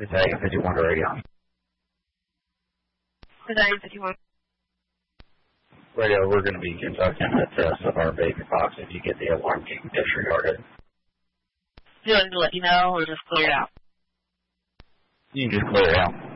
Battalion 51 to radio. Battalion 51. Radio, we're going to be conducting a test of our Baker box. If you get the alarm, you can disregard it. Do you want me to let you know or just clear it out? You can just clear it out.